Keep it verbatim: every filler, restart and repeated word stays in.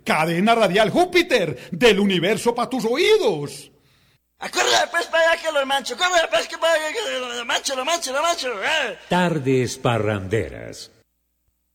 Cadena Radial Júpiter, del universo para tus oídos. Acuérdate pues para allá que lo mancho, córrele pues que para allá que lo mancho, lo mancho, lo mancho. Eh. Tardes parranderas.